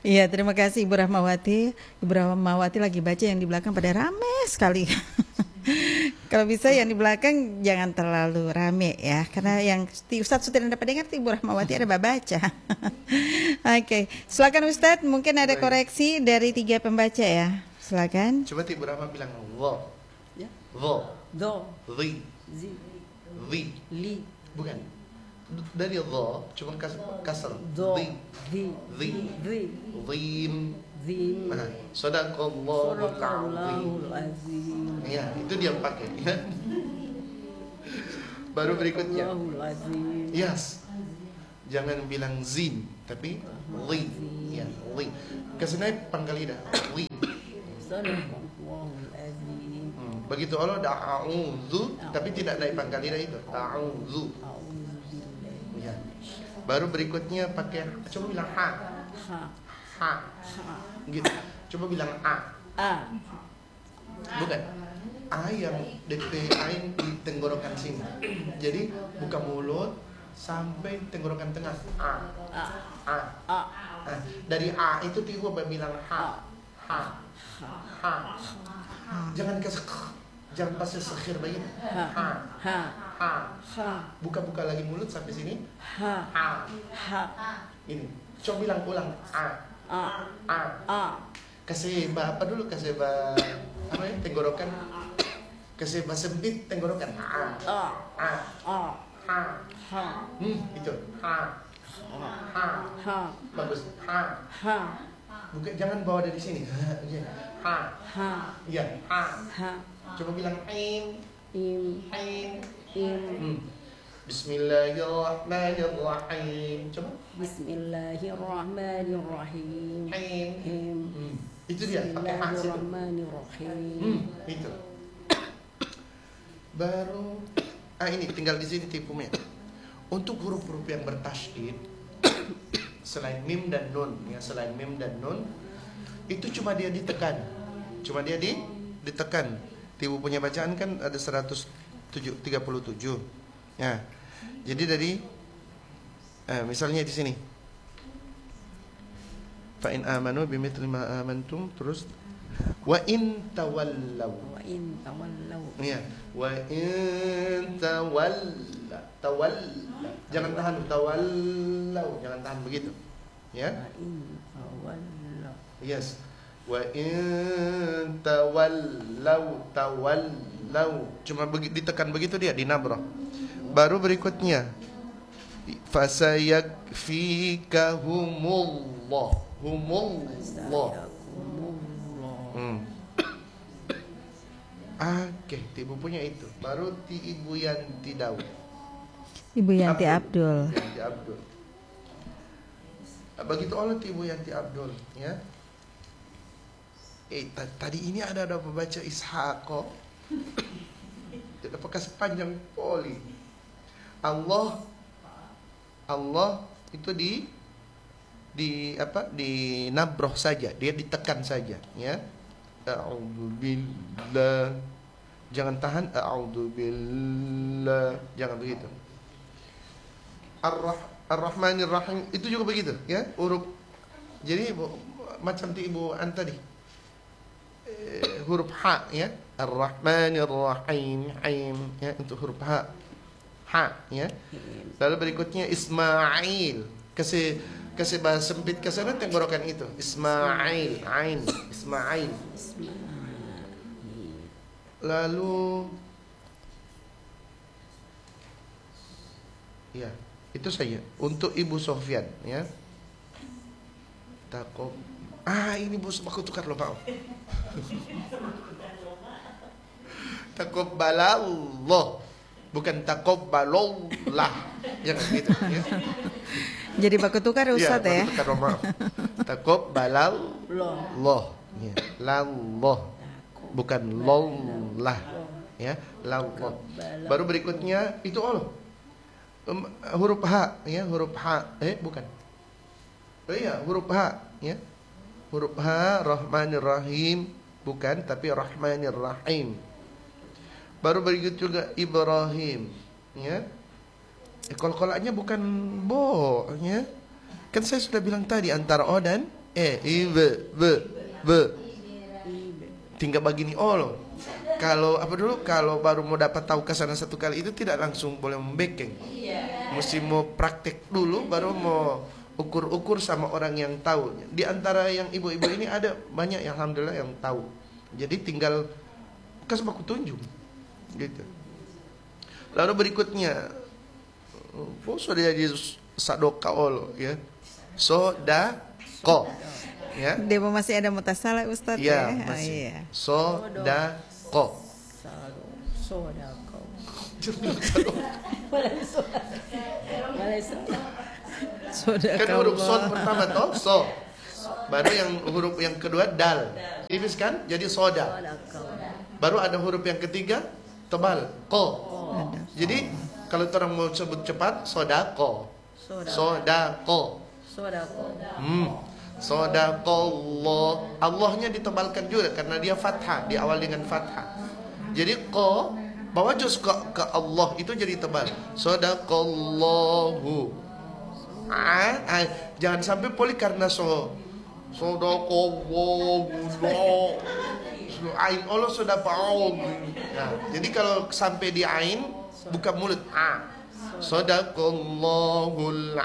Iya, terima kasih Ibu Rahmawati. Ibu Rahmawati lagi baca, yang di belakang pada rame sekali. Kalau bisa yang di belakang jangan terlalu rame ya, karena yang Ustadz sudah dapat dengar Ibu Rahmawati ada baca. Oke, silakan Ustadz, mungkin ada Baik. koreksi dari 3 pembaca ya. Silakan. Coba Ibu Rahma bilang wo, Ya. wo, Do, ri, zi, ri. li, Bukan. Dari wo cuma kasar. do, Ri, di, ri, ri, rim. zim, Nah, sadaqallahul azim. sadaqallahul azim. Ya, itu dia pakai. Ya. Baru berikutnya. Sadaqallahul azim. Yes. Jangan bilang zin, tapi li. Ya, li. Kesenai pangkal lidah. Li. Sadaqallahul azim. Begitu Allah a'udzu, tapi tidak naik pangkal lidah itu. A'udzu. A'udzubillah. Ya. Baru berikutnya pakai, coba bilang ha. Ha, Ha. ha, Gitu. Coba bilang a. a, Bukan. A yang DP ain di tenggorokan sini. Jadi buka mulut sampai tenggorokan tengah. A. a, A. a, Nah, dari A itu tiba bilang ha. Ha. Ha. Jangan kasih jangan pas sekhir begini. ha, Ha. ha, Ha. ha, Buka-buka lagi mulut sampai sini. ha, Ha. ha, Ini. Coba bilang ulang. A. a, A. a, Kasih apa dulu? Kasih apa ya? Tenggorokan. Kasih sempit tenggorokan. A. a, A. a, Ha. ha, Itu. Ha. Ha. ha, Bagus. Ha. ha, Bukan, jangan bawa dari sini. Ha. ha, Iya. Ha. ha, Coba bilang ain. im, Ain. im. Bismillahirrahmanirrahim. Coba. Bismillahirrahmanirrahim. Ain. Im. Itu dia. Pakai ha situ. Bismillahirrahmanirrahim. Itu. Baru ini tinggal di sini tipunya. Untuk huruf-huruf yang bertasydid selain mim dan nun, ya, selain mim dan nun itu cuma dia ditekan. Cuma dia ditekan. Tibu punya bacaan kan ada 137. Ya. Jadi dari misalnya di sini. Fa in amanu bimithli ma amantum, terus wa in tawallaw. Wa in tawallaw. Iya, wa in tawalla. Jangan tahan tawallaw, jangan tahan begitu. Ya. Wa in tawallaw. Yes. Wa in tawallaw. Cuma ditekan begitu dia di nabrah. Baru berikutnya fasayakfikahumullah. Humullah. Oke, ibu punya itu. Baru ibu Yanti Daud. Ibu Yanti Abdul. Yanti Abdul. Begitu Allah ibu Yanti Abdul, ya. Tadi ini ada pembaca Ishaqo. Apakah sepanjang poli? Allah itu di nabroh saja, dia ditekan saja, ya. A'udzubillah. Jangan tahan a'udzubillah, jangan begitu. Ar-Rahmanir Rahim itu juga begitu, ya, huruf. Jadi macam ti Ibu An tadi. Huruf ha, ya. Ar-Rahmanir Rahim, aim, ya, untuk huruf ha. Ha, ya. Lalu berikutnya Ismail. Kasih bahasa sempit ke sana tenggorokan itu. Ismail, ain, Ismail. Lalu ya, itu saja untuk Ibu Sofyan, ya. Takob. Ini bos aku tukar loh, Pak. Takobbalallah, bukan takobbalallah. Jangan gitu, ya. Jadi baku tukar Ustadz ya. Tukar, maaf. Takobbalallah, ya. Lallah, bukan lollah, ya. Lallah. Baru berikutnya itu Allah. Huruf H, ya, huruf H. Bukan. Oh iya, huruf H, ya. Huruf H, Rahmanir Rahim, bukan, tapi Rahmanir Rahim. Baru berikut juga Ibrahim, ya. Kol-kolannya bukan bo, ya. Kan saya sudah bilang tadi antara o dan be. Tinggal begini loh. Kalau kalau baru mau dapat tahu kesana satu kali itu tidak langsung boleh membekeng. Mesti mau praktek dulu baru mau ukur-ukur sama orang yang tahu. Di antara yang ibu-ibu ini ada banyak yang alhamdulillah yang tahu. Jadi tinggal kasih baku tunjuk gitu. Lalu berikutnya sudah jadi sadoka ya. Sodako ya. Dia masih ada mutasalah Ustadz ya. Masih. Iya. Sodako. Sodako. Kan huruf son pertama toh so. Baru yang huruf yang kedua dal. Tipis kan? Jadi soda. Baru ada huruf yang ketiga tebal ko. Jadi kalau orang mau sebut cepat sodako. Sodako. Sodako Allah. Allahnya ditebalkan juga karena dia fathah, diawal dengan fathah. Jadi ko bawa juz ke Allah itu jadi tebal. Sodakallahu. Jangan sampai poli karena sodakallahu. Ain Allah sudah paham. Nah, jadi kalau sampai di ain buka mulut. Sadaqallahul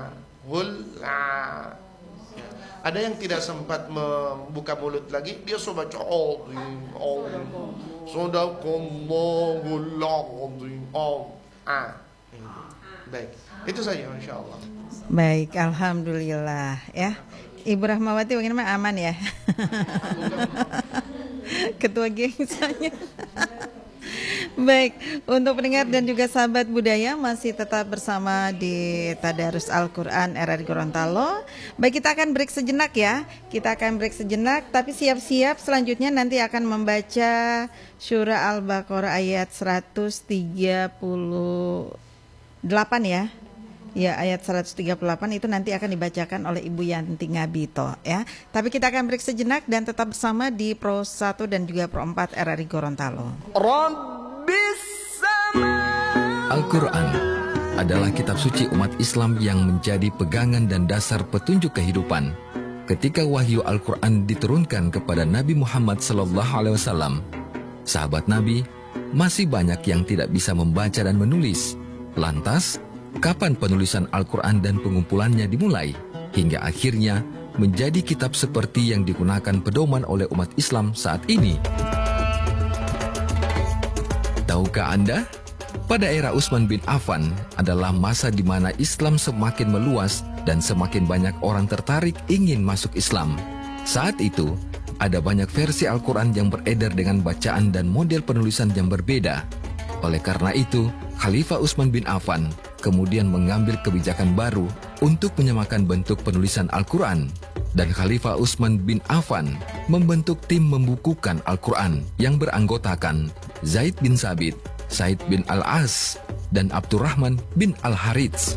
Ada yang tidak sempat membuka mulut lagi, dia sudah baca Sadaqallahul azim. Baik, itu saja insyaallah. Baik, alhamdulillah ya. Ibu Rahmawati bagaimana, aman ya? Ketua geng saya. Baik, untuk pendengar dan juga sahabat budaya masih tetap bersama di Tadarus Al-Quran RRI Gorontalo. Baik, kita akan break sejenak ya. Kita akan break sejenak, tapi siap-siap selanjutnya nanti akan membaca Surah Al-Baqarah ayat 138 ya. Ya, ayat 138 itu nanti akan dibacakan oleh Ibu Yanti Ngabito ya. Tapi kita akan break sejenak dan tetap bersama di Pro 1 dan juga Pro 4 RRI Gorontalo. Al-Quran adalah kitab suci umat Islam yang menjadi pegangan dan dasar petunjuk kehidupan. Ketika wahyu Al-Quran diturunkan kepada Nabi Muhammad SAW, sahabat Nabi masih banyak yang tidak bisa membaca dan menulis. Lantas, kapan penulisan Al-Quran dan pengumpulannya dimulai? Hingga akhirnya menjadi kitab seperti yang digunakan pedoman oleh umat Islam saat ini. Tahukah Anda? Pada era Utsman bin Affan adalah masa di mana Islam semakin meluas dan semakin banyak orang tertarik ingin masuk Islam. Saat itu, ada banyak versi Al-Quran yang beredar dengan bacaan dan model penulisan yang berbeda. Oleh karena itu, Khalifah Utsman bin Affan kemudian mengambil kebijakan baru untuk menyamakan bentuk penulisan Al-Quran. Dan Khalifah Utsman bin Affan membentuk tim membukukan Al-Quran yang beranggotakan Zaid bin Sabit, Said bin Al-As, dan Abdurrahman bin Al-Harits.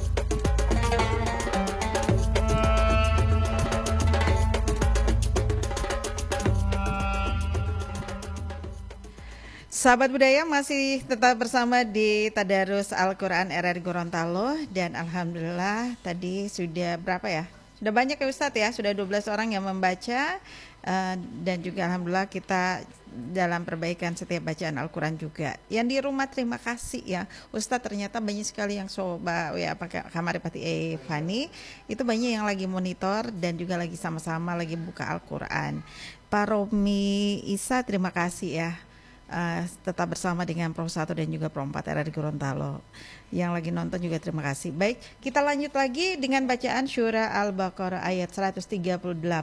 Sahabat budaya masih tetap bersama di Tadarus Al-Quran RRI Gorontalo. Dan alhamdulillah tadi sudah berapa ya? Sudah banyak ya Ustadz ya, sudah 12 orang yang membaca. Dan juga alhamdulillah kita dalam perbaikan setiap bacaan Al-Quran juga. Yang di rumah terima kasih ya Ustadz, ternyata banyak sekali yang coba ya pakai Kamaripati Fani. Itu banyak yang lagi monitor dan juga lagi sama-sama lagi buka Al-Quran. Pak Romi Isa terima kasih ya. Tetap bersama dengan Pro 1 dan juga Pro 4 RRI Gorontalo. Yang lagi nonton juga terima kasih. Baik, kita lanjut lagi dengan bacaan Surah Al-Baqarah ayat 138.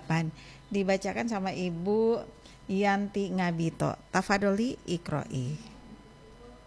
Dibacakan sama Ibu Yanti Ngabito. Tafadoli Iqro'i.